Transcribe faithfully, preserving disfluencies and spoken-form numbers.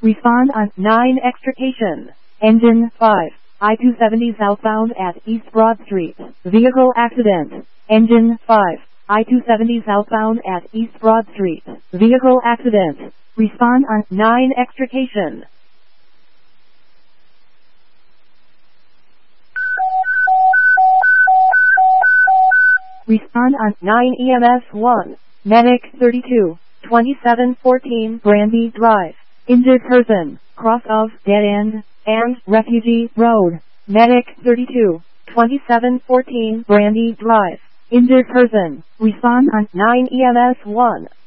Respond on nine extrication. Engine five. I two seventy southbound at East Broad Street. Vehicle accident. Engine five. I two seventy southbound at East Broad Street. Vehicle accident. Respond on nine extrication. Respond on nine E M S one. Medic thirty-two. twenty-seven fourteen Brandy Drive. Injured person, cross of Dead End and Refugee Road. Medic thirty-two. twenty-seven fourteen Brandy Drive. Injured person. Respond on nine E M S one.